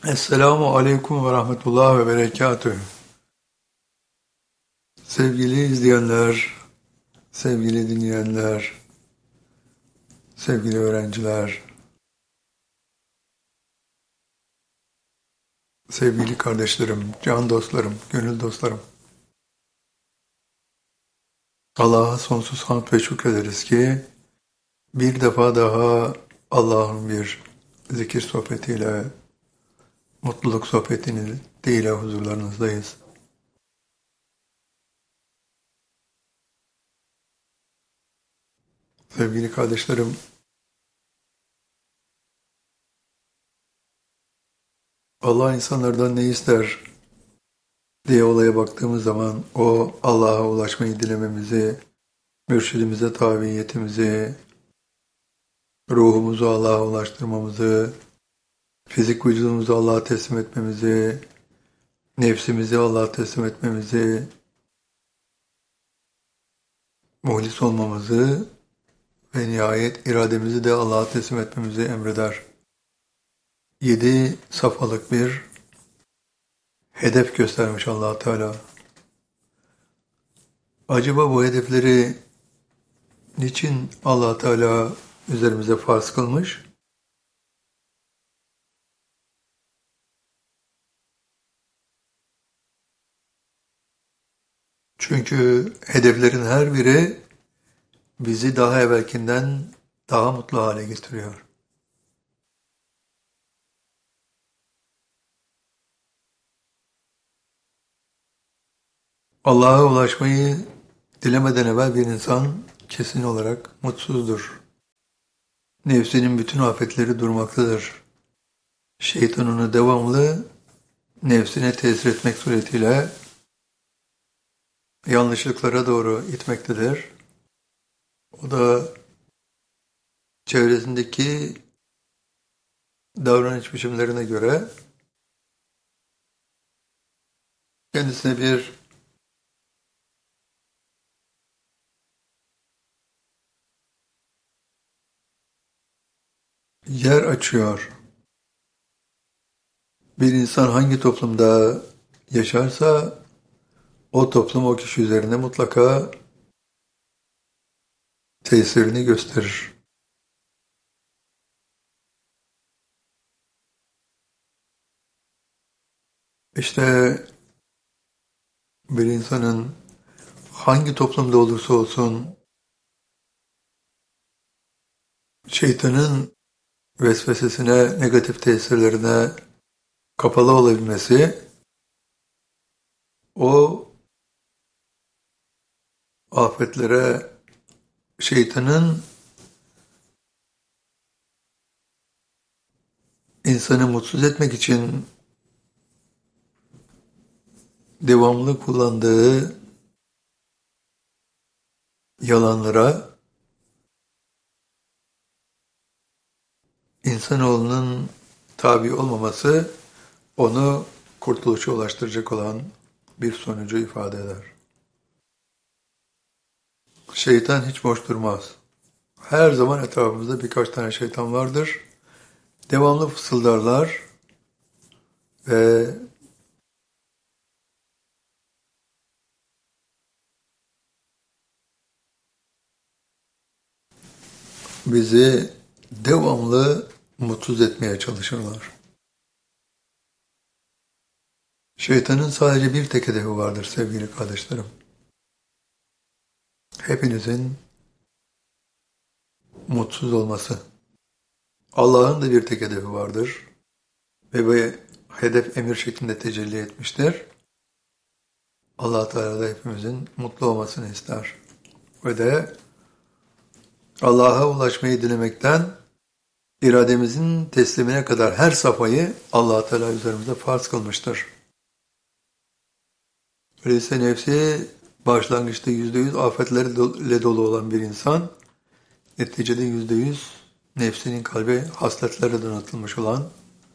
Esselamu Aleyküm ve Rahmetullah ve Berekatühü. Sevgili izleyenler, sevgili dinleyenler, sevgili öğrenciler, sevgili kardeşlerim, can dostlarım, gönül dostlarım. Allah'a sonsuz hamd ve şükrederiz ki bir defa daha Allah'ın bir zikir sohbetiyle, mutluluk sohbetiyle huzurlarınızdayız. Sevgili kardeşlerim, Allah insanlardan ne ister diye olaya baktığımız zaman o Allah'a ulaşmayı dilememizi, mürşidimize tabiyetimizi, ruhumuzu Allah'a ulaştırmamızı, fizik vücudumuzu Allah'a teslim etmemizi, nefsimizi Allah'a teslim etmemizi, muhlis olmamızı ve nihayet irademizi de Allah'a teslim etmemizi emreder. 7 safhalık bir hedef göstermiş Allah Teala. Acaba bu hedefleri niçin Allah Teala üzerimize farz kılmış? Çünkü hedeflerin her biri bizi daha evvelkinden daha mutlu hale getiriyor. Allah'a ulaşmayı dilemeden evvel bir insan kesin olarak mutsuzdur. Nefsinin bütün afetleri durmaktadır. Şeytan onu devamlı nefsine tesir etmek suretiyle yanlışlıklara doğru itmektedir. O da çevresindeki davranış biçimlerine göre kendisine bir yer açıyor. Bir insan hangi toplumda yaşarsa o toplum o kişi üzerine mutlaka tesirini gösterir. İşte bir insanın hangi toplumda olursa olsun şeytanın vesvesesine, negatif tesirlerine kapalı olabilmesi, o afetlere şeytanın insanı mutsuz etmek için devamlı kullandığı yalanlara insanoğlunun tabi olmaması onu kurtuluşa ulaştıracak olan bir sonucu ifade eder. Şeytan hiç boş durmaz. Her zaman etrafımızda birkaç tane şeytan vardır. Devamlı fısıldarlar ve bizi devamlı mutsuz etmeye çalışırlar. Şeytanın sadece bir tek hedefi vardır sevgili kardeşlerim. Hepinizin mutsuz olması. Allah'ın da bir tek hedefi vardır ve bu hedef emir şeklinde tecelli etmiştir. Allah Teala da hepimizin mutlu olmasını ister. Ve de Allah'a ulaşmayı dilemekten irademizin teslimine kadar her safhayı Allah Teala üzerimize farz kılmıştır. Öyleyse nefsi başlangıçta %100 afetlerle dolu olan bir insan, neticede %100 nefsinin kalbi hasletlerle donatılmış olan,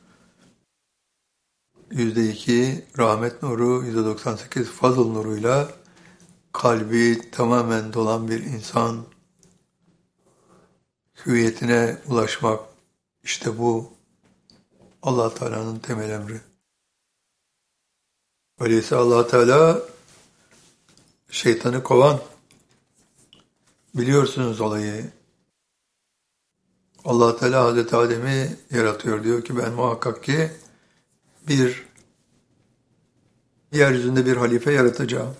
%2 rahmet nuru, %98 fazıl nuruyla kalbi tamamen dolan bir insan, hüviyetine ulaşmak, işte bu Allah Teala'nın temel emri. Öyleyse Allah Teala şeytanı kovan, biliyorsunuz olayı. Allah Teala Hazreti Adem'i yaratıyor. Diyor ki ben muhakkak ki bir yeryüzünde bir halife yaratacağım.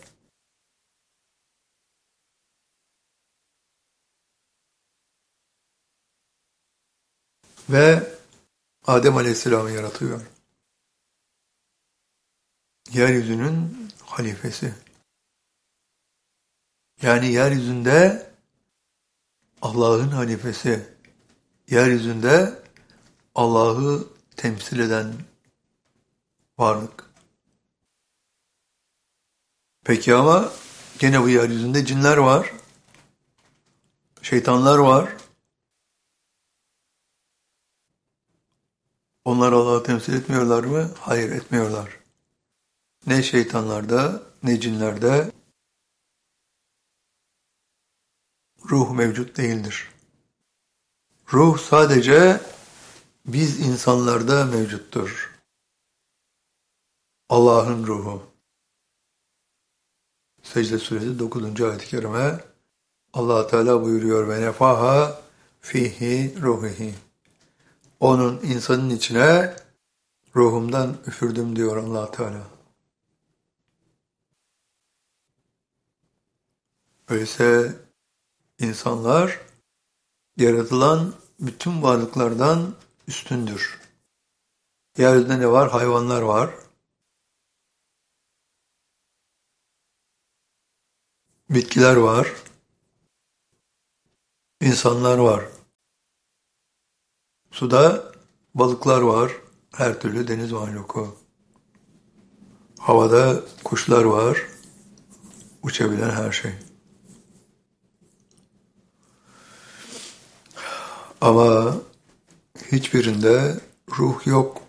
Ve Adem Aleyhisselam'ı yaratıyor. Yeryüzünün halifesi. Yani yeryüzünde Allah'ın halifesi. Yeryüzünde Allah'ı temsil eden varlık. Peki ama gene bu yeryüzünde cinler var, şeytanlar var. Onlar Allah'ı temsil etmiyorlar mı? Hayır, etmiyorlar. Ne şeytanlarda, ne cinlerde ruh mevcut değildir. Ruh sadece biz insanlarda mevcuttur. Allah'ın ruhu. Secde Suresi 9. ayet-i kerime Allah Teala buyuruyor ve nefaha fihi ruhihi. Onun insanın içine ruhumdan üfürdüm diyor Allah Teala. Öyleyse insanlar yaratılan bütün varlıklardan üstündür. Yeryüzünde ne var? Hayvanlar var. Bitkiler var. İnsanlar var. Suda balıklar var. Her türlü deniz mahluku. Havada kuşlar var. Uçabilen her şey. Ama hiçbirinde ruh yok.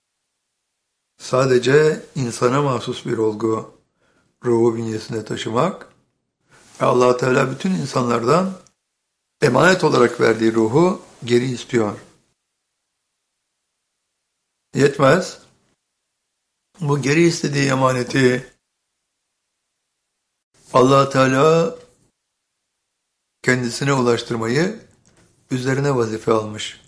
Sadece insana mahsus bir olgu ruhu bünyesinde taşımak. Allah Teala bütün insanlardan emanet olarak verdiği ruhu geri istiyor. Yetmez. Bu geri istediği emaneti Allah Teala kendisine ulaştırmayı üzerine vazife almış.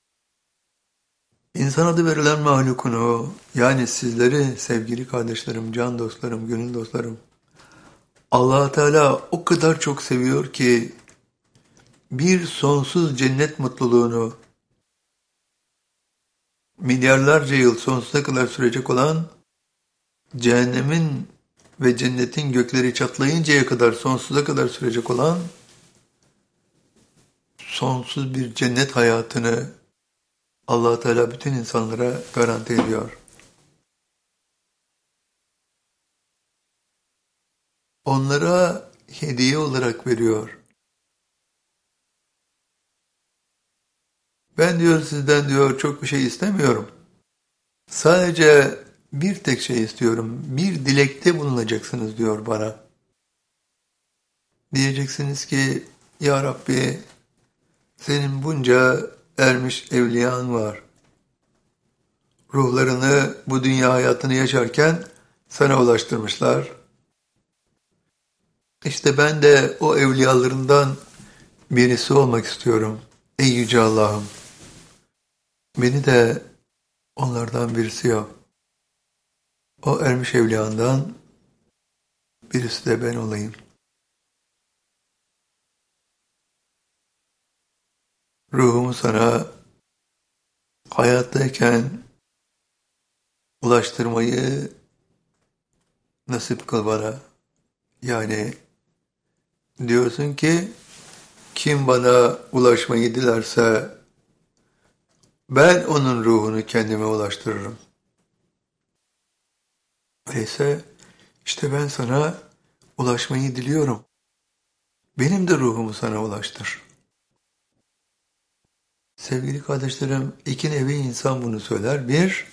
İnsan adı verilen mahlukunu, yani sizleri sevgili kardeşlerim, can dostlarım, gönül dostlarım, Allah Teala o kadar çok seviyor ki bir sonsuz cennet mutluluğunu, milyarlarca yıl sonsuza kadar sürecek olan cehennemin ve cennetin gökleri çatlayıncaya kadar sonsuza kadar sürecek olan sonsuz bir cennet hayatını Allah Teala bütün insanlara garanti ediyor. Onlara hediye olarak veriyor. Ben diyor sizden diyor çok bir şey istemiyorum. Sadece bir tek şey istiyorum. Bir dilekte bulunacaksınız diyor bana. Diyeceksiniz ki ya Rabbi senin bunca ermiş evliyan var. Ruhlarını bu dünya hayatını yaşarken sana ulaştırmışlar. İşte ben de o evliyalarından birisi olmak istiyorum. Ey Yüce Allah'ım, beni de onlardan birisi yap. O ermiş evliyandan birisi de ben olayım. Ruhumu sana hayattayken ulaştırmayı nasip kıl bana. Yani diyorsun ki kim bana ulaşmayı dilerse ben onun ruhunu kendime ulaştırırım. Öyleyse işte ben sana ulaşmayı diliyorum. Benim de ruhumu sana ulaştır. Sevgili kardeşlerim, iki nevi insan bunu söyler. Bir,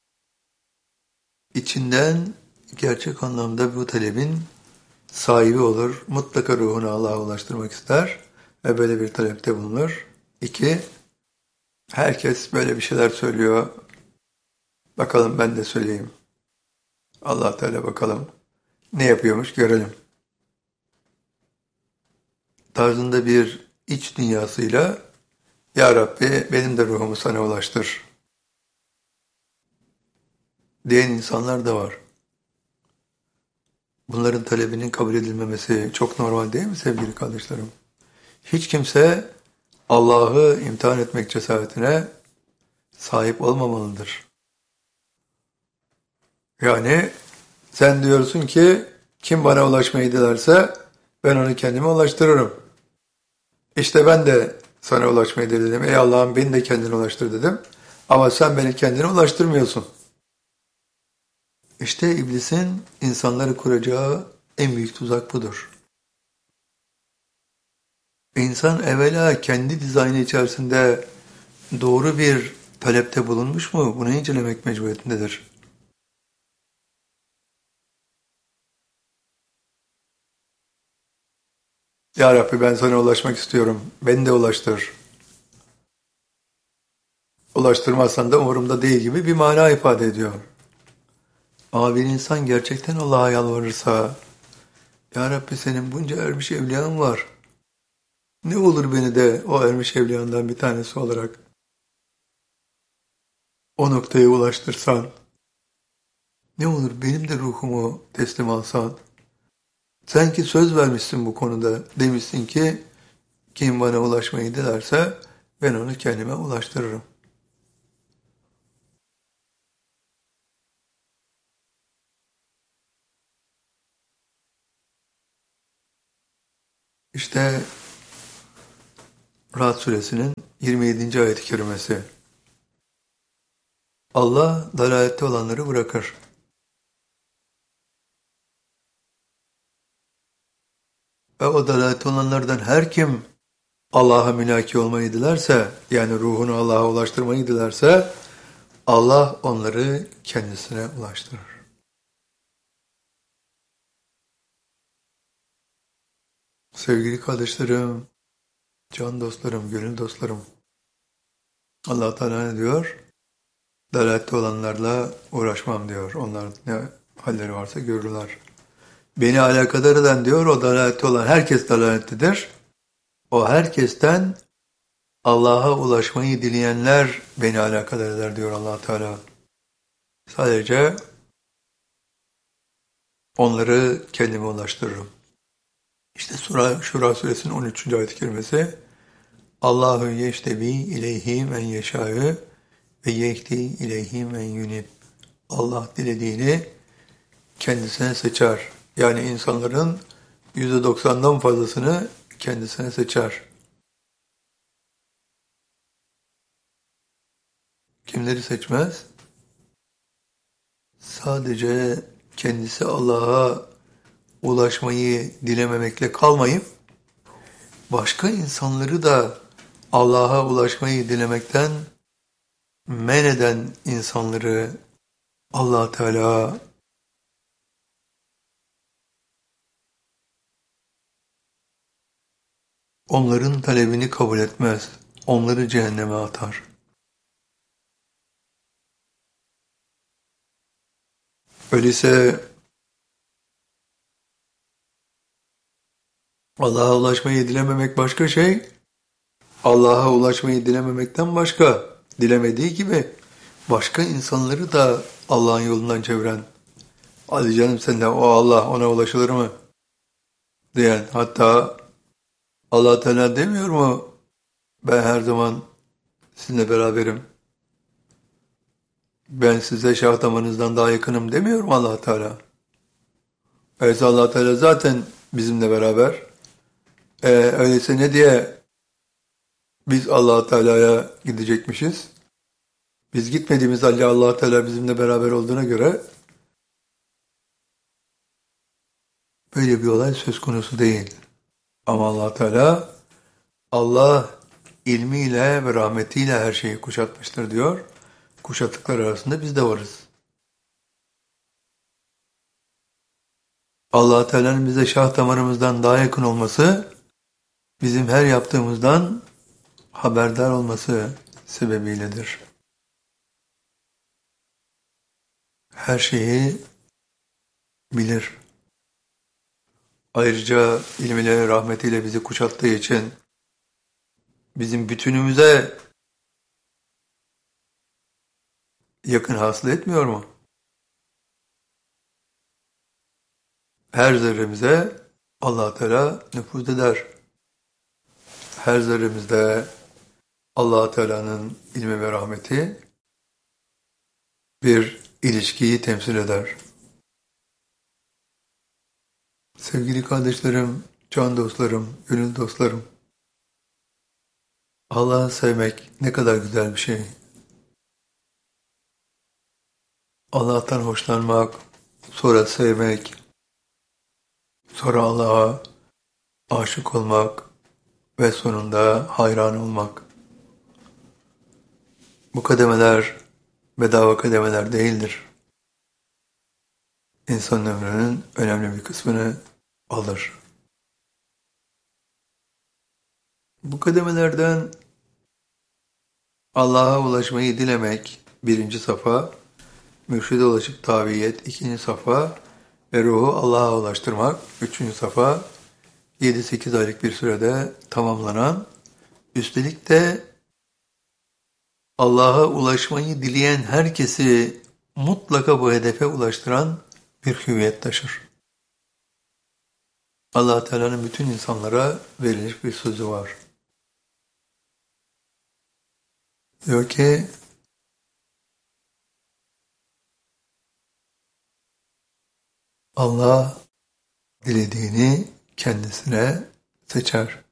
içinden gerçek anlamda bu talebin sahibi olur. Mutlaka ruhunu Allah'a ulaştırmak ister ve böyle bir talepte bulunur. İki, herkes böyle bir şeyler söylüyor. Bakalım ben de söyleyeyim. Allah Teala bakalım ne yapıyormuş görelim. Tarzında bir iç dünyasıyla Ya Rabbi benim de ruhumu sana ulaştır diyen insanlar da var. Bunların talebinin kabul edilmemesi çok normal değil mi sevgili kardeşlerim? Hiç kimse Allah'ı imtihan etmek cesaretine sahip olmamalıdır. Yani sen diyorsun ki kim bana ulaşmayı dilerse ben onu kendime ulaştırırım. İşte ben de sana ulaşmayı diledim. Ey Allah'ım beni de kendine ulaştır dedim. Ama sen beni kendine ulaştırmıyorsun. İşte iblisin insanları kuracağı en büyük tuzak budur. İnsan evvela kendi dizaynı içerisinde doğru bir talepte bulunmuş mu? Bunu incelemek mecburiyetindedir. Ya Rabbi ben sana ulaşmak istiyorum. Beni de ulaştır. Ulaştırmazsan da umurumda değil gibi bir mana ifade ediyor. Ama bir insan gerçekten Allah'a yalvarırsa, Ya Rabbi senin bunca ermiş evliyan var. Ne olur beni de o ermiş evliyandan bir tanesi olarak o noktaya ulaştırsan. Ne olur benim de ruhumu teslim alsan. Sen ki söz vermişsin bu konuda. Demişsin ki kim bana ulaşmayı dilerse ben onu kendime ulaştırırım. İşte Ra'd suresinin 27. ayet-i kerimesi. Allah dalalette olanları bırakır. Ve o dalalette olanlardan her kim Allah'a mülaki olmayı dilerse, yani ruhunu Allah'a ulaştırmayı dilerse, Allah onları kendisine ulaştırır. Sevgili kardeşlerim, can dostlarım, gönül dostlarım, Allah Teala ne diyor? Dalalette olanlarla uğraşmam diyor. Onlar ne halleri varsa görürler. Beni alakadar eden diyor, o dalalette olan herkes dalalettedir. O herkesten Allah'a ulaşmayı dileyenler beni alakadar eder diyor Allah Teala. Sadece onları kendime ulaştırırım. İşte Şura suresinin 13. ayet-i kerimesi Allahu yeştebi ileyhi men yeşâ'ü ve yehdi ileyhi men yunib. Allah dilediğini kendisine seçer. Yani insanların %90'dan fazlasını kendisine seçer. Kimleri seçmez? Sadece kendisi Allah'a ulaşmayı dilememekle kalmayıp başka insanları da Allah'a ulaşmayı dilemekten men eden insanları Allah Teala onların talebini kabul etmez. Onları cehenneme atar. Öyleyse Allah'a ulaşmayı dilememek başka şey, Allah'a ulaşmayı dilememekten başka. Dilemediği gibi başka insanları da Allah'ın yolundan çeviren, hadi canım sen de o Allah ona ulaşılır mı? Diyen, hatta Allah Teala demiyor mu ben her zaman sizinle beraberim. Ben size şah damarınızdan daha yakınım demiyor mu Allah Teala? Öyleyse Allah Teala zaten bizimle beraber. Öyleyse ne diye biz Allah Teala'ya gidecekmişiz? Biz gitmediğimiz halde Allah Teala bizimle beraber olduğuna göre böyle bir olay söz konusu değil. Ama Allah Teala Allah ilmiyle ve rahmetiyle her şeyi kuşatmıştır diyor. Kuşattıklar arasında biz de varız. Allah Teala'nın bize şah damarımızdan daha yakın olması, bizim her yaptığımızdan haberdar olması sebebiyledir. her şeyi bilir. Ayrıca ilmiyle, rahmetiyle bizi kuşattığı için bizim bütünümüze yakın hasıl etmiyor mu? Her zerremize Allah Teala nüfuz eder. Her zerremizde Allah Teala'nın ilmi ve rahmeti bir ilişkiyi temsil eder. Sevgili kardeşlerim, can dostlarım, gönül dostlarım, Allah'ı sevmek ne kadar güzel bir şey. Allah'tan hoşlanmak, sonra sevmek, sonra Allah'a aşık olmak ve sonunda hayran olmak. Bu kademeler bedava kademeler değildir. İnsan ömrünün önemli bir kısmını alır. Bu kademelerden Allah'a ulaşmayı dilemek birinci safa, mürşide ulaşıp tabiyet ikinci safa ve ruhu Allah'a ulaştırmak üçüncü safa, 7-8 aylık bir sürede tamamlanan, üstelik de Allah'a ulaşmayı dileyen herkesi mutlaka bu hedefe ulaştıran bir hüviyet taşır. Allah Teala'nın bütün insanlara verilmiş bir sözü var. Diyor ki, Allah dilediğini kendisine seçer.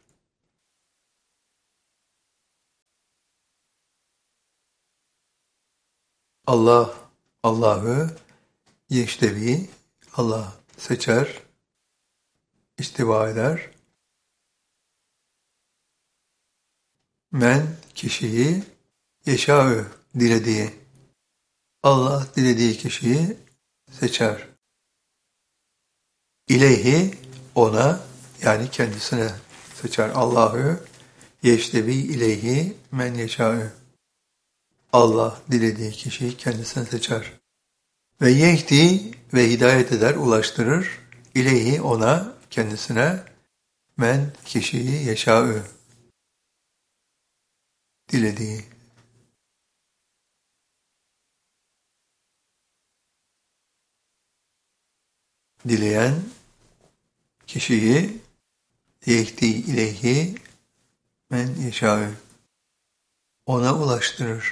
Allah'ı yeştevi, Allah seçer, istiva eder. Men kişiyi yeşâ'ü dilediği. Allah dilediği kişiyi seçer. İleyhi ona yani kendisine seçer. Allah'ı yeştevi ileyhi men yeşâ'ü. Allah dilediği kişiyi kendisine seçer. Ve yehdi ve hidayet eder, ulaştırır. İleyhi ona, kendisine men kişiyi yeşâ'ü. Dilediği. Dileyen kişiyi yehdi ileyhi men yeşâ'ü. Ona ulaştırır.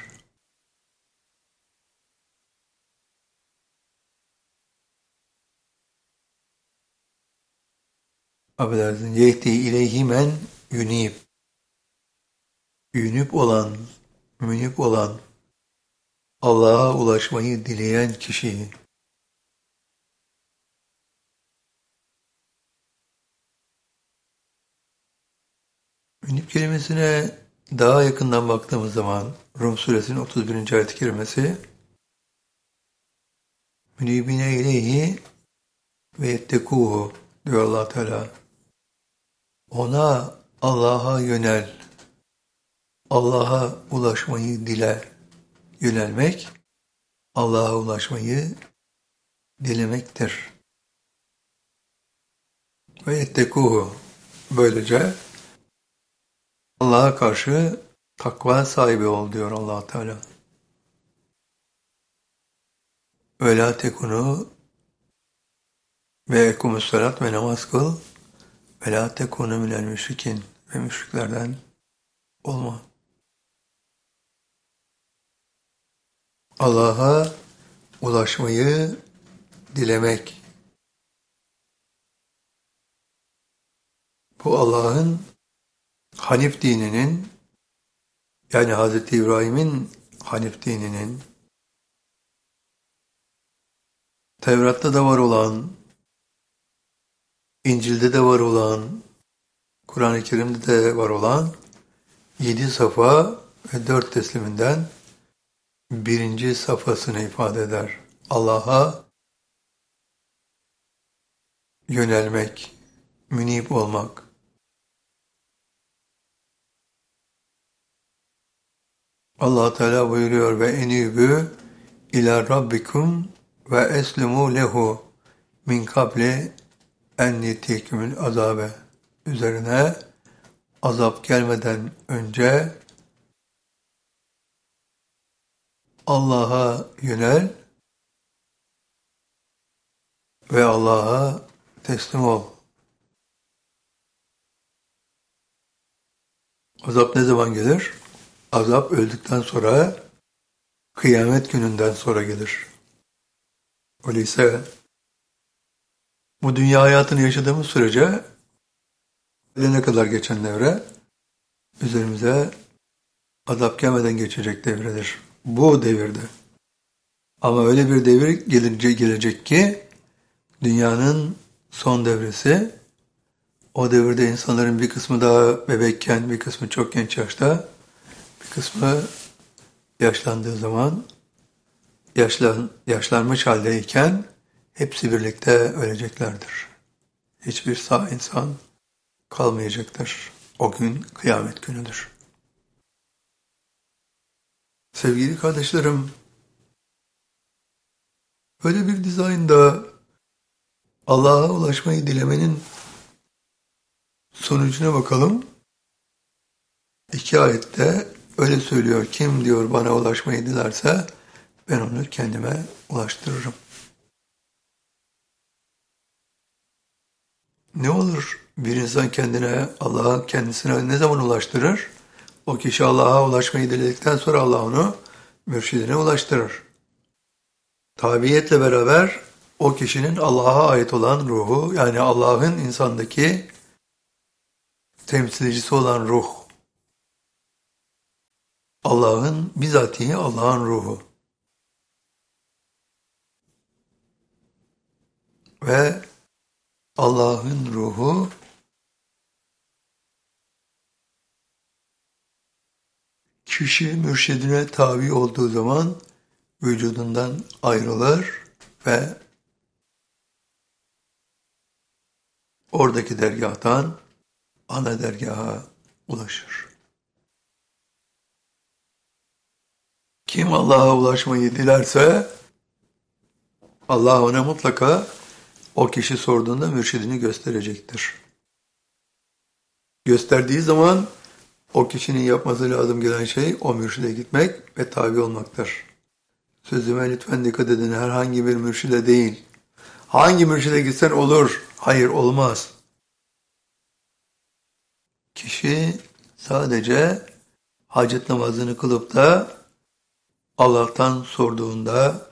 Affedersin. Yehdi ileyhi men yunib. Yünüp olan, münip olan, Allah'a ulaşmayı dileyen kişiyi. Münip kelimesine daha yakından baktığımız zaman Rum suresinin 31. ayet-i kerimesi münibine ileyhi ve yettekuhu diyor Allah Teala. Ona Allah'a yönel, Allah'a ulaşmayı dile. Yönelmek, Allah'a ulaşmayı dilemektir. Ve yettekuhu. Böylece Allah'a karşı takva sahibi ol diyor Allah Teala. Ve la tekunu ve ekumussalat ve namaz kıl ve la tekunu minel müşrikin ve müşriklerden olma. Allah'a ulaşmayı dilemek. Bu Allah'ın Hanif dininin yani Hz. İbrahim'in Hanif dininin Tevrat'ta da var olan, İncil'de de var olan, Kur'an-ı Kerim'de de var olan 7 safa ve 4 tesliminden birinci safhasını ifade eder. Allah'a yönelmek, münib olmak. Allah Teala buyuruyor ve enîbû ilâ rabbikum ve eslimu lehu min kabli en yetikümül azabe üzerine azap gelmeden önce Allah'a yönel ve Allah'a teslim ol. Azap ne zaman gelir? Azap öldükten sonra, kıyamet gününden sonra gelir. Öyleyse bu dünya hayatını yaşadığımız sürece ne kadar geçen devre üzerimize azap gelmeden geçecek devredir. Bu devirde. Ama öyle bir devir gelecek ki dünyanın son devresi, o devirde insanların bir kısmı daha bebekken, bir kısmı çok genç yaşta, bir kısmı yaşlandığı zaman, yaşlanmış haldeyken hepsi birlikte öleceklerdir. Hiçbir sağ insan kalmayacaktır. O gün kıyamet günüdür. Sevgili kardeşlerim, böyle bir dizaynda Allah'a ulaşmayı dilemenin sonucuna bakalım. 2 ayette öyle söylüyor. Kim diyor bana ulaşmayı dilerse ben onu kendime ulaştırırım. Ne olur bir insan kendine, Allah'a kendisine ne zaman ulaştırır? O kişi Allah'a ulaşmayı diledikten sonra Allah onu mürşidine ulaştırır. Tabiiyetle beraber o kişinin Allah'a ait olan ruhu, yani Allah'ın insandaki temsilcisi olan ruh, Allah'ın bizatihi Allah'ın ruhu ve Allah'ın ruhu kişi mürşidine tabi olduğu zaman vücudundan ayrılır ve oradaki dergâhtan ana dergaha ulaşır. Kim Allah'a ulaşmayı dilerse Allah ona mutlaka o kişi sorduğunda mürşidini gösterecektir. Gösterdiği zaman o kişinin yapması lazım gelen şey o mürşide gitmek ve tabi olmaktır. Sözüme lütfen dikkat edin, herhangi bir mürşide değil. Hangi mürşide gitsen olur. Hayır, olmaz. Kişi sadece hacet namazını kılıp da Allah'tan sorduğunda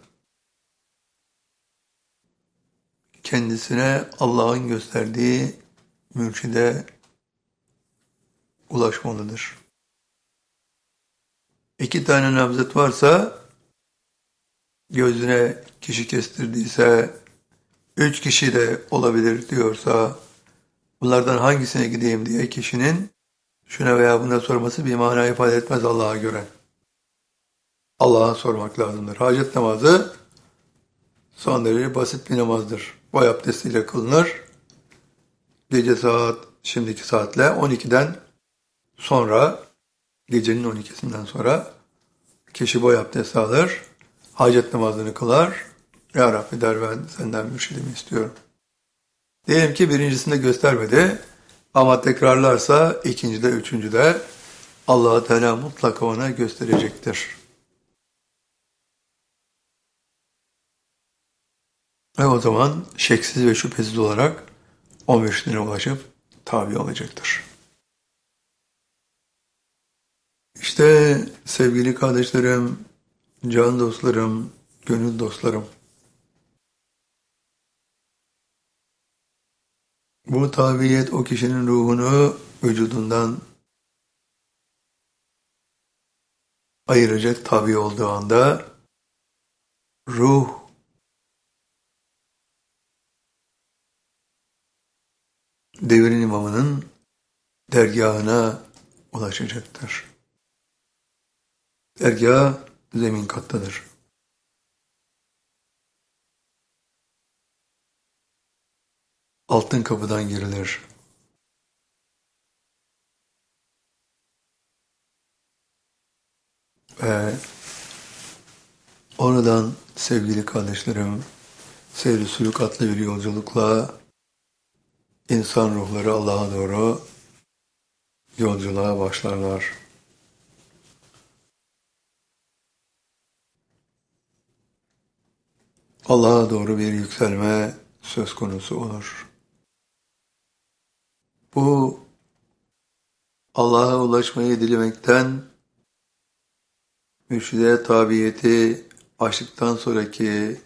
kendisine Allah'ın gösterdiği mürşide ulaşmalıdır. 2 tane nabzet varsa, gözüne kişi kestirdiyse, 3 kişi de olabilir diyorsa, bunlardan hangisine gideyim diye kişinin şuna veya buna sorması bir mana ifade etmez Allah'a göre. Allah'a sormak lazımdır. Hacet namazı son derece basit bir namazdır. Boy abdestiyle kılınır. Gece şimdiki saatle 12'den sonra, gecenin 12'sinden sonra kişi boy abdesti alır, hacet namazını kılar. Ya Rabbi der, ben senden mürşidimi istiyorum. Diyelim ki birincisinde göstermedi ama tekrarlarsa ikincide, üçüncüde Allah-u Teala mutlaka ona gösterecektir. Ve o zaman şeksiz ve şüphesiz olarak o mürşidine ulaşıp tabi olacaktır. İşte sevgili kardeşlerim, can dostlarım, gönül dostlarım, bu tabiyet o kişinin ruhunu vücudundan ayıracak tabi olduğu anda ruh devrin imamının dergâhına ulaşacaktır. Dergâh zemin kattadır. Altın kapıdan girilir. Ve Oradan sevgili kardeşlerim, seyr-i sülük adlı bir yolculukla insan ruhları Allah'a doğru yolculuğa başlarlar. Allah'a doğru bir yükselme söz konusu olur. Bu Allah'a ulaşmayı dilemekten, mürşide tabiyeti aştıktan sonraki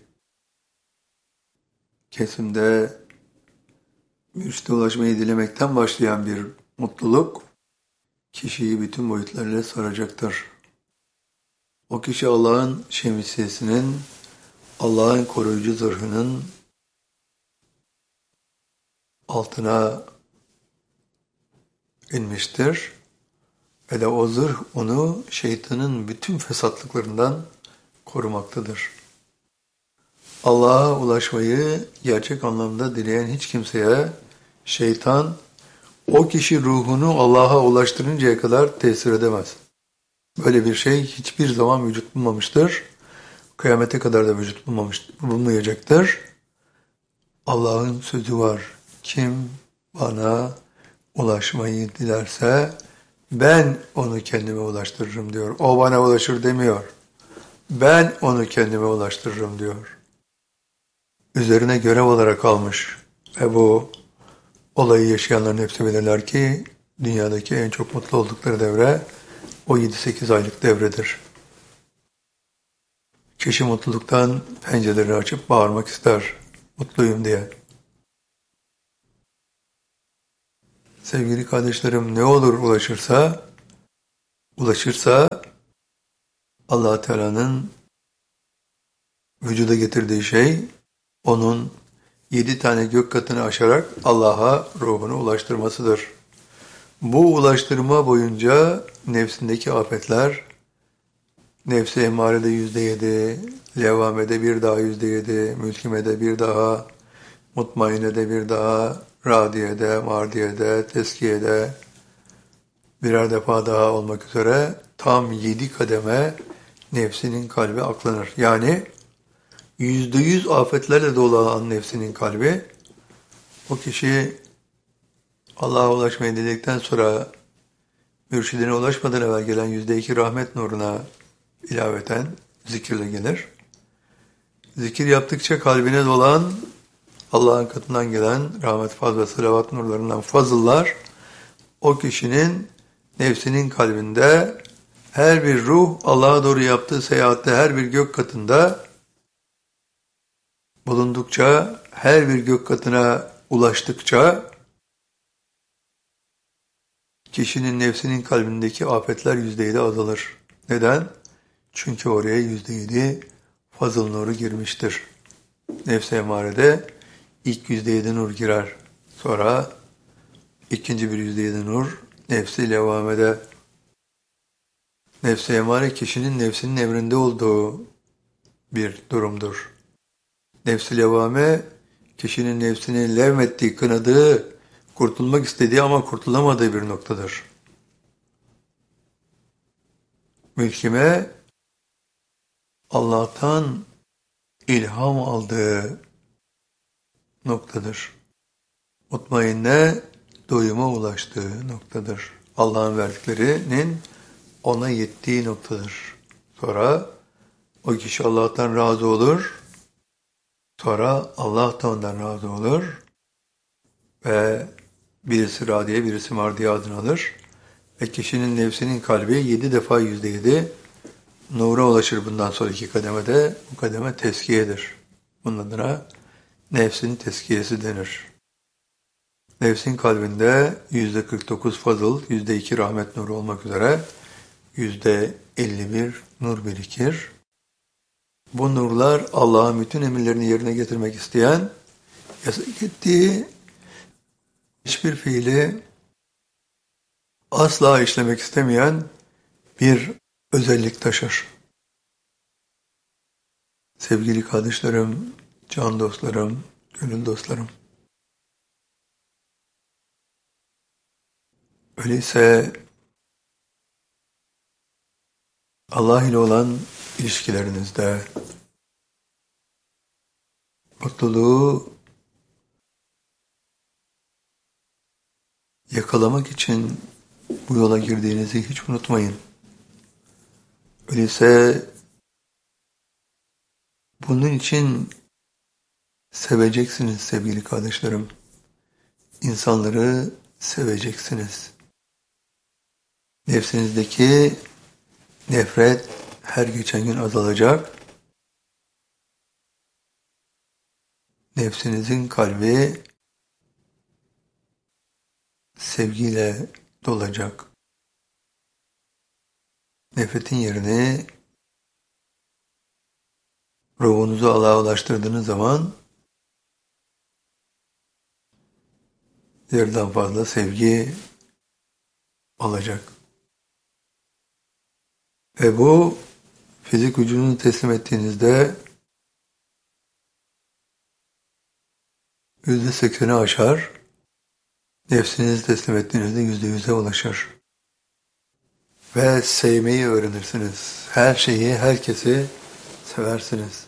kesimde mürşide ulaşmayı dilemekten başlayan bir mutluluk, kişiyi bütün boyutlarıyla saracaktır. O kişi Allah'ın şemsiyesinin, Allah'ın koruyucu zırhının altına inmiştir. Ve de o zırh onu şeytanın bütün fesatlıklarından korumaktadır. Allah'a ulaşmayı gerçek anlamda dileyen hiç kimseye şeytan o kişi ruhunu Allah'a ulaştırıncaya kadar tesir edemez. Böyle bir şey hiçbir zaman vücut bulmamıştır. Kıyamete kadar da vücut bulmayacaktır. Allah'ın sözü var. Kim bana ulaşmayı dilerse ben onu kendime ulaştırırım diyor. O bana ulaşır demiyor. Ben onu kendime ulaştırırım diyor. Üzerine görev olarak almış. Ve bu olayı yaşayanların hepsi bilirler ki dünyadaki en çok mutlu oldukları devre o 7-8 aylık devredir. Kişi mutluluktan pencerelerini açıp bağırmak ister. Mutluyum diye. Sevgili kardeşlerim, ne olur ulaşırsa Allah Teala'nın vücuda getirdiği şey onun 7 tane gök katını aşarak Allah'a ruhunu ulaştırmasıdır. Bu ulaştırma boyunca nefsindeki afetler, nefsi emarede %7, levvamede bir daha %7, mülkimede bir daha, mutmainede bir daha, radiyede, mardiyede, teskiyede birer defa daha olmak üzere tam 7 kademe nefsinin kalbi aklanır. Yani %100 afetlerle dolu olan nefsinin kalbi, o kişi Allah'a ulaşmayı diledikten sonra mürşidine ulaşmadan evvel gelen %2 rahmet nuruna ilaveten zikirle gelir. Zikir yaptıkça kalbine dolan Allah'ın katından gelen rahmet, faz ve salavat nurlarından fazıllar o kişinin nefsinin kalbinde her bir ruh Allah'a doğru yaptığı seyahatte her bir gök katında bulundukça, her bir gök katına ulaştıkça kişinin nefsinin kalbindeki afetler %7 azalır. Neden? Çünkü oraya %7 fazıl nuru girmiştir. Nefs-i emarede ilk %7 nur girer. Sonra ikinci bir %7 nur nefs-i levvamede. Nefs-i emare kişinin nefsinin emrinde olduğu bir durumdur. Nefs-i levvame kişinin nefsini levmettiği, kınadığı, kurtulmak istediği ama kurtulamadığı bir noktadır. Mülkime Allah'tan ilham aldığı noktadır. Mutmainne doyuma ulaştığı noktadır. Allah'ın verdiklerinin ona yettiği noktadır. Sonra o kişi Allah'tan razı olur. Sonra Allah da ondan razı olur. Ve birisi radiye, birisi mardiye adını alır. Ve kişinin nefsinin kalbi 7 defa %7 nura ulaşır bundan sonraki kademede. Bu kademe teskiyedir. Bunun adına nefsin teskiyesi denir. Nefsin kalbinde %49 fazıl, %2 rahmet nuru olmak üzere %51 nur birikir. Bu nurlar Allah'ın bütün emirlerini yerine getirmek isteyen, yasak ettiği hiçbir fiili asla işlemek istemeyen bir özellik taşır. Sevgili kardeşlerim, can dostlarım, gönül dostlarım. Öyleyse Allah ile olan ilişkilerinizde, mutluluğu yakalamak için bu yola girdiğinizi hiç unutmayın. Öyleyse bunun için seveceksiniz sevgili kardeşlerim. İnsanları seveceksiniz. Nefsinizdeki nefret her geçen gün azalacak. Nefsinizin kalbi sevgiyle dolacak. Nefretin yerini ruhunuzu Allah'a ulaştırdığınız zaman yerden fazla sevgi alacak. Ve bu fizik vücudunu teslim ettiğinizde %80'i aşar, nefsinizi teslim ettiğinizde %100'e ulaşır. Ve sevmeyi öğrenirsiniz. Her şeyi, herkesi seversiniz.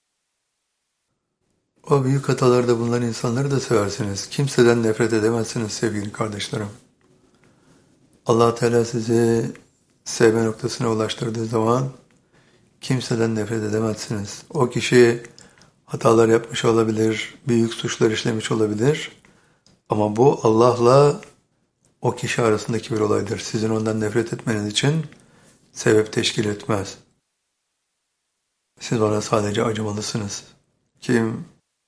O büyük hatalarda bulunan insanları da seversiniz. Kimseden nefret edemezsiniz sevgili kardeşlerim. Allah Teala sizi sevme noktasına ulaştırdığı zaman kimseden nefret edemezsiniz. O kişi hatalar yapmış olabilir, büyük suçlar işlemiş olabilir. Ama bu Allah'la o kişi arasındaki bir olaydır. Sizin ondan nefret etmeniz için sebep teşkil etmez. Siz ona sadece acımalısınız. Kim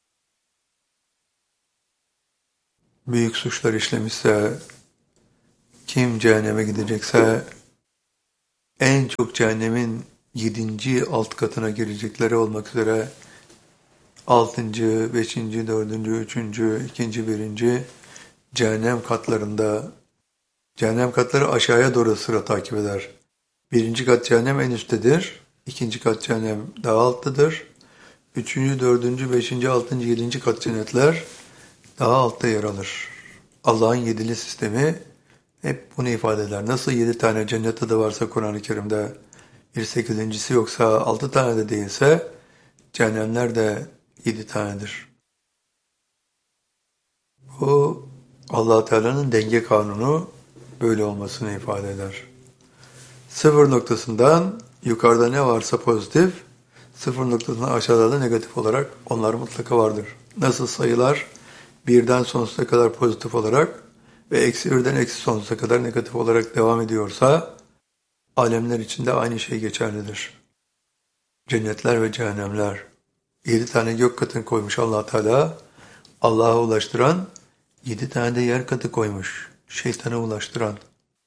büyük suçlar işlemişse, kim cehenneme gidecekse, en çok cehennemin 7. alt katına girecekleri olmak üzere 6., 5., 4., 3., 2., 1. cehennem katlarında, cehennem katları aşağıya doğru sıra takip eder. 1. kat cehennem en üsttedir. 2. kat cehennem daha alttadır. 3., 4., 5., 6., 7. kat cennetler daha altta yer alır. Allah'ın 7'li sistemi hep bunu ifade eder. Nasıl 7 tane cennet adı varsa Kur'an-ı Kerim'de bir 8.'si yoksa 6 tane de değilse cehennemler de 7 tanedir. Bu Allah Teala'nın denge kanunu böyle olmasını ifade eder. Sıfır noktasından yukarıda ne varsa pozitif, sıfır noktasından aşağıda da negatif olarak onlar mutlaka vardır. Nasıl sayılar birden sonsuza kadar pozitif olarak ve eksi birden eksi sonsuza kadar negatif olarak devam ediyorsa alemler içinde aynı şey geçerlidir. Cennetler ve cehennemler. 7 tane gök katını koymuş Allah Teala. Allah'a ulaştıran 7 tane de yer katı koymuş. Şeytana ulaştıran.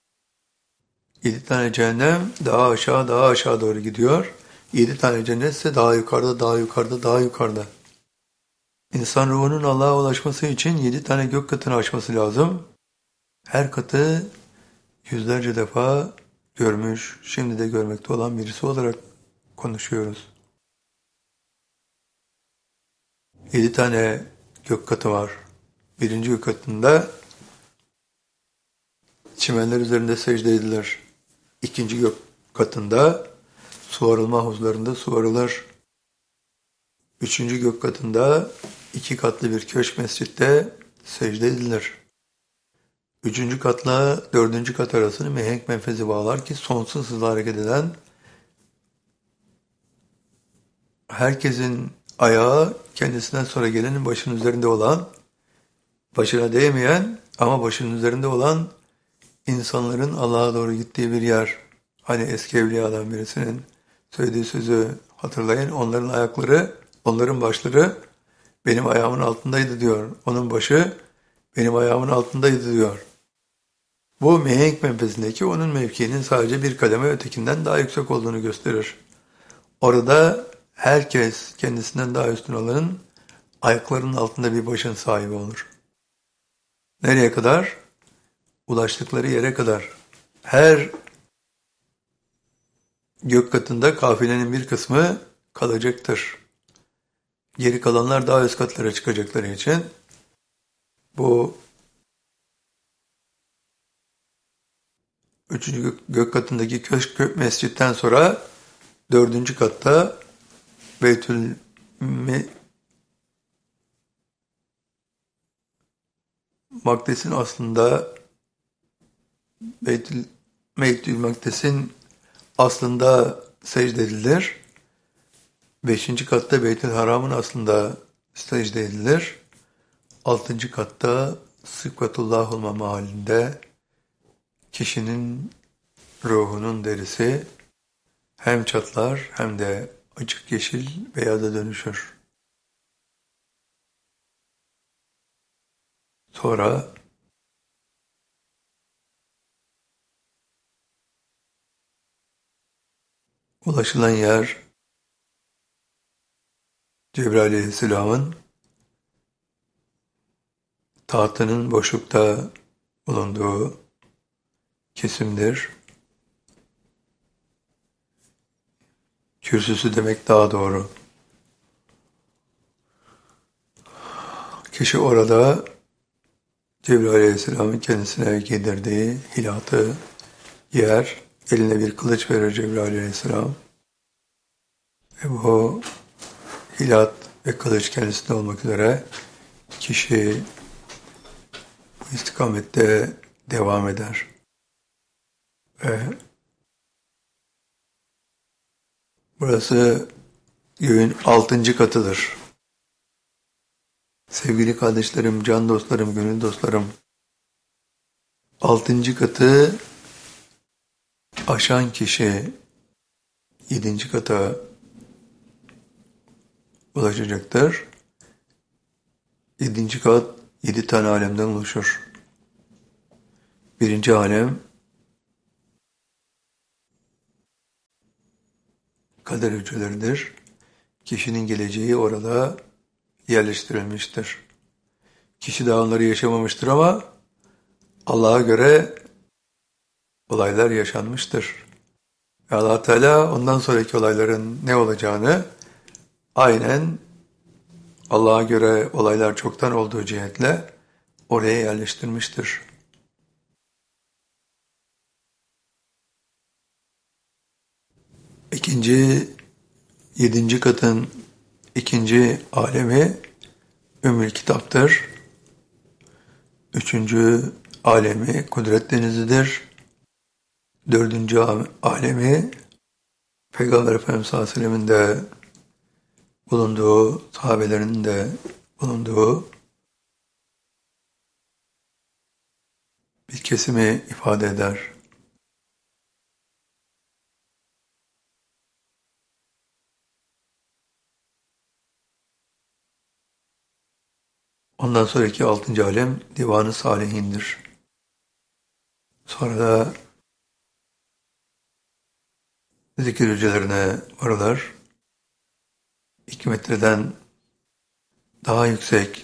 7 tane cehennem daha aşağı daha aşağı doğru gidiyor. 7 tane cennet ise daha yukarıda daha yukarıda daha yukarıda. İnsan ruhunun Allah'a ulaşması için 7 tane gök katını aşması lazım. Her katı yüzlerce defa görmüş, şimdi de görmekte olan birisi olarak konuşuyoruz. 7 tane gök katı var. 1. gök katında çimenler üzerinde secde edilir. 2. gök katında su arılma havuzlarında su arılır. 3. gök katında 2 katlı bir köşk mescitte secde edilir. 3. katla 4. kat arasını mihenk menfezi bağlar ki sonsuz hızla hareket eden herkesin ayağı kendisinden sonra gelenin başının üzerinde olan, başına değmeyen ama başının üzerinde olan insanların Allah'a doğru gittiği bir yer. Hani eski evliyadan birisinin söylediği sözü hatırlayın. Onların ayakları, onların başları benim ayağımın altındaydı diyor. Onun başı benim ayağımın altındaydı diyor. Bu mihenk menfezindeki onun mevkiinin sadece bir kademe ötekinden daha yüksek olduğunu gösterir. Orada herkes kendisinden daha üstün olanın ayaklarının altında bir başın sahibi olur. Nereye kadar? Ulaştıkları yere kadar. Her gök katında kafilenin bir kısmı kalacaktır. Geri kalanlar daha üst katlara çıkacakları için bu 3. gök katındaki köşk mescitten sonra 4. katta Makdes'in aslında Beytül Makdes'in aslında secde edilir. 5. katta Beytül Haram'ın aslında secde edilir. 6. katta Sıkvatullah olma mahallinde kişinin ruhunun derisi hem çatlar hem de açık yeşil beyaza dönüşür. Sonra ulaşılan yer Cebrail Aleyhisselam'ın tahtının boşlukta bulunduğu kesimdir. Kürsüsü demek daha doğru. Kişi orada Cebrail Aleyhisselam'ın kendisine giydirdiği hilatı giyer. Eline bir kılıç verir Cebrail Aleyhisselam. Ve bu hilat ve kılıç kendisinde olmak üzere kişi bu istikamette devam eder. Ve burası göğün 6. katıdır. Sevgili kardeşlerim, can dostlarım, gönül dostlarım, 6. katı aşan kişi 7. kata ulaşacaktır. 7. kat 7 tane alemden oluşur. 1. alem kader hücreleridir. Kişinin geleceği orada yerleştirilmiştir. Kişi daha onları yaşamamıştır ama Allah'a göre olaylar yaşanmıştır. Ve Allah Teala ondan sonraki olayların ne olacağını aynen Allah'a göre olaylar çoktan olduğu cihetle oraya yerleştirmiştir. İkinci, 7. katın 2. alemi Ümmül Kitap'tır. 3. alemi Kudret Denizi'dir. 4. alemi Peygamber Efendimiz sallallahu aleyhi ve sellem'in de bulunduğu, sahabelerinin de bulunduğu bir kesimi ifade eder. Ondan sonraki 6. alem Divan-ı Salihin'dir. Sonra da zikir hücrelerine varılır. 2 metreden daha yüksek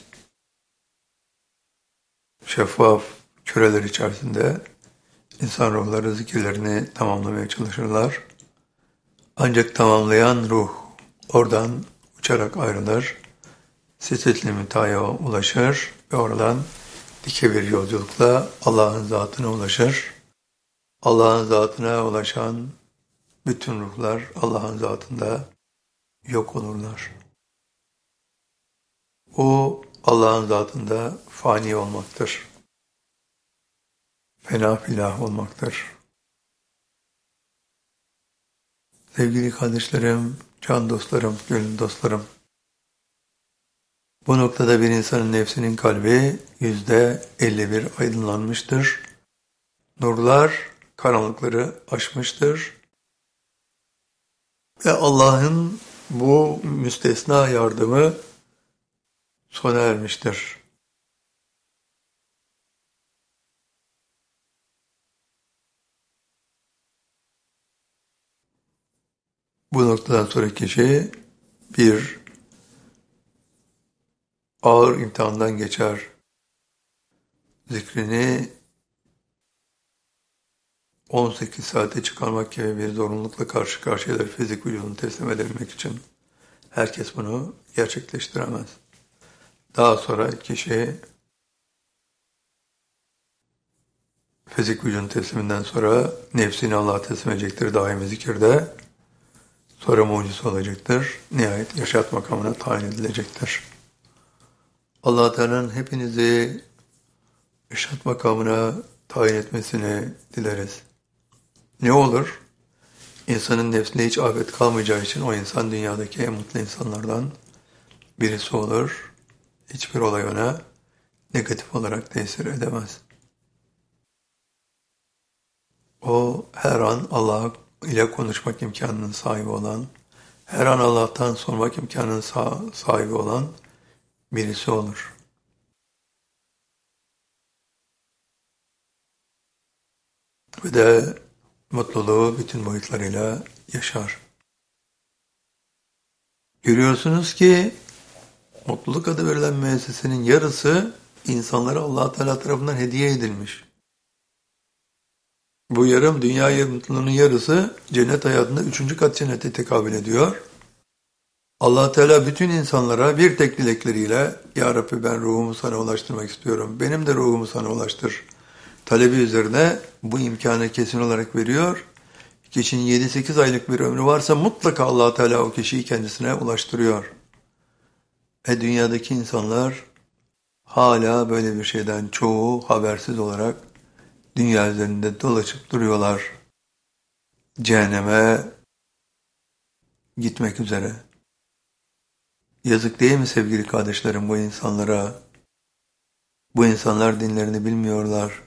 şeffaf küreler içerisinde insan ruhları zikirlerini tamamlamaya çalışırlar. Ancak tamamlayan ruh oradan uçarak ayrılır. Sidret-i Münteha'ya ulaşır ve oradan dike bir yolculukla Allah'ın zatına ulaşır. Allah'ın zatına ulaşan bütün ruhlar Allah'ın zatında yok olurlar. O Allah'ın zatında fani olmaktır. Fena filah olmaktır. Sevgili kardeşlerim, can dostlarım, gönül dostlarım, bu noktada bir insanın nefsinin kalbi %51 aydınlanmıştır. Nurlar karanlıkları aşmıştır. Ve Allah'ın bu müstesna yardımı sona ermiştir. Bu noktadan sonra kişi bir ağır imtihandan geçer. Zikrini 18 saate çıkarmak gibi bir zorunlulukla karşı karşıyadır fizik vücudunu teslim edebilmek için. Herkes bunu gerçekleştiremez. Daha sonra kişi fizik vücudun tesliminden sonra nefsini Allah'a teslim edecektir daimi zikirde. Sonra mucize olacaktır. Nihayet yaşat makamına tayin edilecektir. Allah-u Teala'nın hepinizi irşad makamına tayin etmesini dileriz. Ne olur? İnsanın nefsinde hiç afet kalmayacağı için o insan dünyadaki en mutlu insanlardan birisi olur. Hiçbir olay ona negatif olarak tesir edemez. O her an Allah ile konuşmak imkanının sahibi olan, her an Allah'tan sormak imkanının sahibi olan birisi olur. Ve de mutluluğu bütün boyutlarıyla yaşar. Görüyorsunuz ki mutluluk adı verilen müessesenin yarısı insanlara Allah Teala tarafından hediye edilmiş. Bu yarım dünya mutluluğunun yarısı cennet hayatında 3. kat cennete tekabül ediyor. Allah Teala bütün insanlara bir tek dilekleriyle Ya Rabbi ben ruhumu sana ulaştırmak istiyorum. Benim de ruhumu sana ulaştır. Talebi üzerine bu imkanı kesin olarak veriyor. Kişinin 7-8 aylık bir ömrü varsa mutlaka Allah Teala o kişiyi kendisine ulaştırıyor. Dünyadaki insanlar hala böyle bir şeyden çoğu habersiz olarak dünya üzerinde dolaşıp duruyorlar. Cehenneme gitmek üzere. Yazık değil mi sevgili kardeşlerim bu insanlara? Bu insanlar dinlerini bilmiyorlar.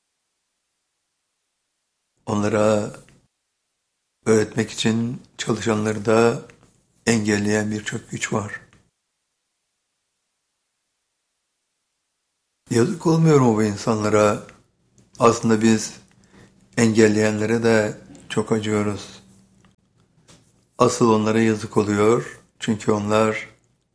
Onlara öğretmek için çalışanları da engelleyen birçok güç var. Yazık olmuyor mu bu insanlara? Aslında biz engelleyenlere de çok acıyoruz. Asıl onlara yazık oluyor. Çünkü onlar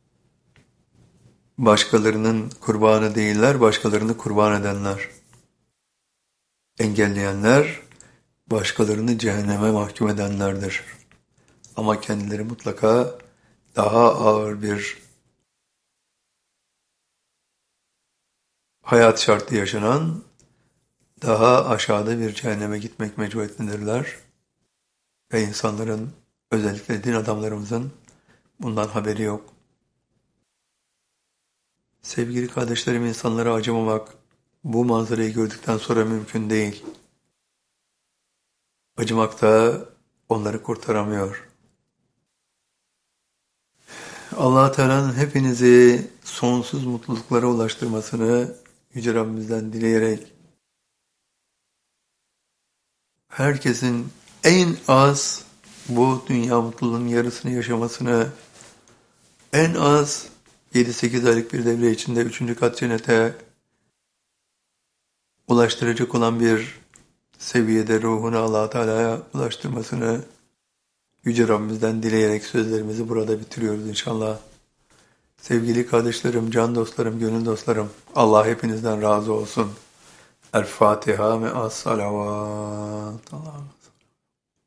başkalarının kurbanı değiller, başkalarını kurban edenler. Engelleyenler başkalarını cehenneme mahkum edenlerdir. Ama kendileri mutlaka daha ağır bir hayat şartı yaşanan, daha aşağıda bir cehenneme gitmek mecburiyetindedirler. Ve insanların, özellikle din adamlarımızın bundan haberi yok. Sevgili kardeşlerim, insanlara acımamak bu manzarayı gördükten sonra mümkün değil. Acımak da onları kurtaramıyor. Allah Teala'nın hepinizi sonsuz mutluluklara ulaştırmasını Yüce Rabbimizden dileyerek herkesin en az bu dünya mutluluğunun yarısını yaşamasını, en az 7-8 aylık bir devre içinde 3. kat cennete ulaştıracak olan bir seviyede ruhunu Allah Teala'ya ulaştırmasını Yüce Rabbimizden dileyerek sözlerimizi burada bitiriyoruz inşallah. Sevgili kardeşlerim, can dostlarım, gönül dostlarım, Allah hepinizden razı olsun. El Fatiha ve as-salavat.